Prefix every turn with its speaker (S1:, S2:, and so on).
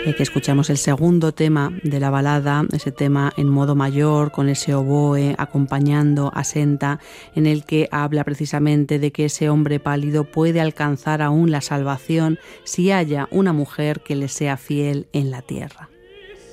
S1: Que escuchamos el segundo tema de la balada, ese tema en modo mayor, con ese oboe acompañando a Senta, en el que habla precisamente de que ese hombre pálido puede alcanzar aún la salvación si haya una mujer que le sea fiel en la tierra.